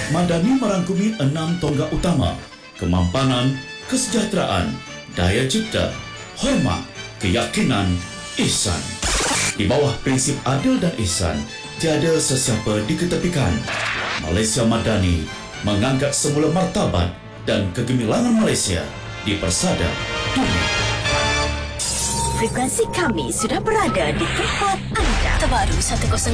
Madani merangkumi 6 tonggak utama: kemampanan, kesejahteraan, daya cipta, hormat, keyakinan, ihsan. Di bawah prinsip adil dan ihsan, tiada sesiapa diketepikan. Malaysia Madani mengangkat semula martabat dan kegemilangan Malaysia di persada dunia. Frekuensi kami sudah berada di tempat anda. Terbaru 101